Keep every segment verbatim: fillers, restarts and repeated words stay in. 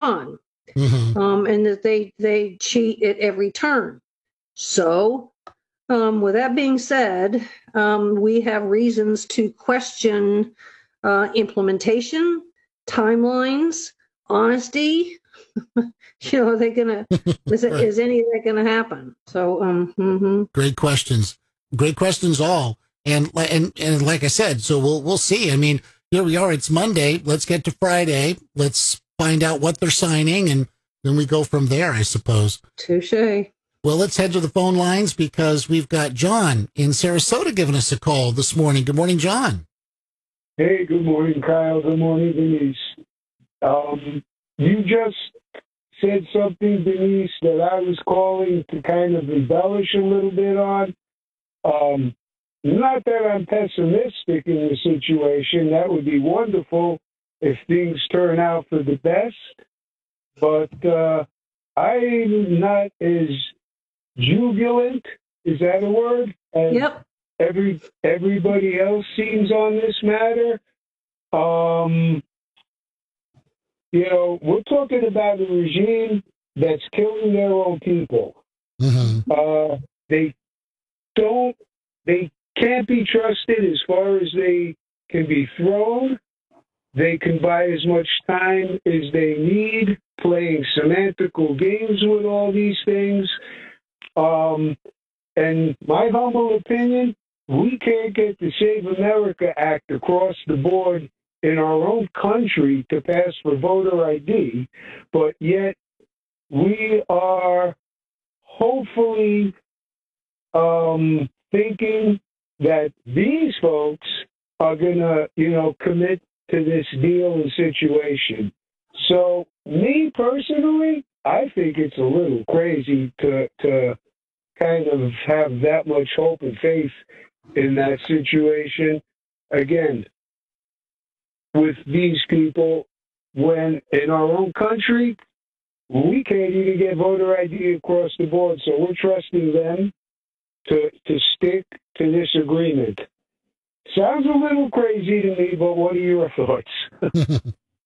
Iran, mm-hmm. um, and that they they cheat at every turn. So, um, with that being said, um, we have reasons to question uh, implementation, timelines, honesty. You know, are they gonna is, it, is any of that gonna happen? So, um, mm-hmm. Great questions, great questions, all, and and and like I said, so we'll we'll see. I mean, here we are. It's Monday. Let's get to Friday. Let's find out what they're signing, and then we go from there, I suppose. Touche. Well, let's head to the phone lines because we've got John in Sarasota giving us a call this morning. Good morning, John. Hey, good morning, Kyle. Good morning, Denise. Um, you just said something, Denise, that I was calling to kind of embellish a little bit on. Um, not that I'm pessimistic in the situation. That would be wonderful if things turn out for the best. But uh, I'm not as jubilant, is that a word? As yep. Every everybody else seems on this matter. Um, you know, we're talking about a regime that's killing their own people. Mm-hmm. Uh, they don't, they can't be trusted as far as they can be thrown. They can buy as much time as they need playing semantical games with all these things. Um, and my humble opinion, we can't get the Save America Act across the board in our own country to pass for voter I D, but yet we are hopefully um, thinking that these folks are going to, you know, commit to this deal and situation. So me personally, I think it's a little crazy to to kind of have that much hope and faith in that situation. Again, with these people, when in our own country, we can't even get voter I D across the board, so we're trusting them to to stick to this agreement. Sounds a little crazy to me, but what are your thoughts?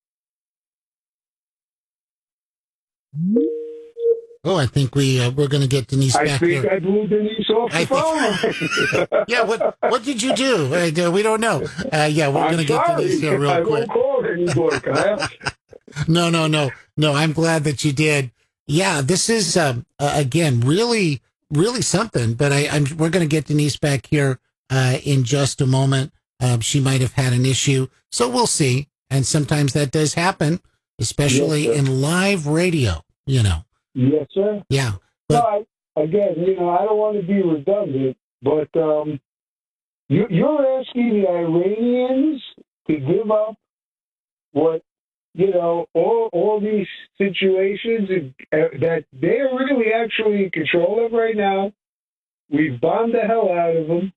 Oh, I think we uh, we're going to get Denise I back think here. I blew Denise off the I phone. Yeah, what what did you do? Uh, we don't know. Uh, yeah, we're going to get Denise here real I quick. won't call anymore, Kyle. No, no, no, no. I'm glad that you did. Yeah, this is um, uh, again really, really something. But I, I'm we're going to get Denise back here uh, in just a moment. Um, she might have had an issue, so we'll see. And sometimes that does happen, especially Yes, in live radio. You know. Yes, sir. Yeah. But, no, I, again, you know, I don't want to be redundant, but um, you, you're asking the Iranians to give up what, you know, all all these situations that they're really actually in control of right now. We've bombed the hell out of them,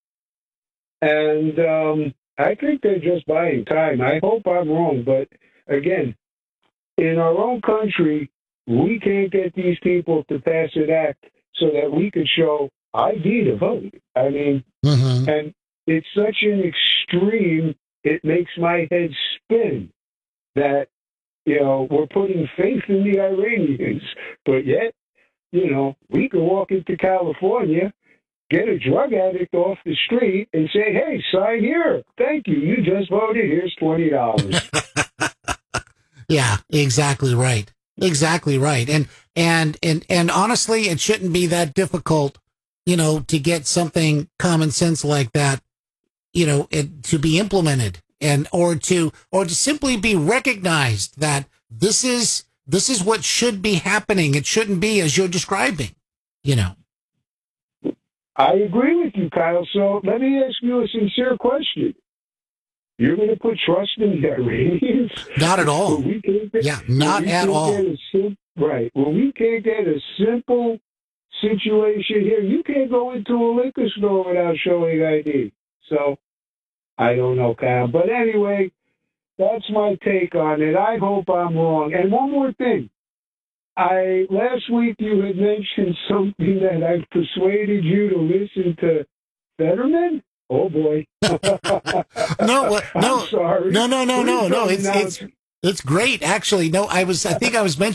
and um, I think they're just buying time. I hope I'm wrong, but again, in our own country, we can't get these people to pass an act so that we could show I D to vote. I mean, mm-hmm. and it's such an extreme, it makes my head spin that, you know, we're putting faith in the Iranians, but yet, you know, we can walk into California, get a drug addict off the street and say, hey, sign here. Thank you. You just voted. Here's twenty dollars. Yeah, exactly right. Exactly right. And, and, and, and honestly, it shouldn't be that difficult, you know, to get something common sense like that, you know, it, to be implemented and, or to, or to simply be recognized that this is, this is what should be happening. It shouldn't be as you're describing, you know. I agree with you, Kyle. So let me ask you a sincere question. You're going to put trust in the Iranians? Not at all. Get, yeah, not at all. Sim- right. Well, we can't get a simple situation here. You can't go into a liquor store without showing I D. So, I don't know, Kyle. But anyway, that's my take on it. I hope I'm wrong. And one more thing. I last week you had mentioned something that I persuaded you to listen to Fetterman. Oh boy! no, no, I'm sorry. no, no, no, no, no. It's now. it's it's great, actually. No, I was. I think I was mentioning.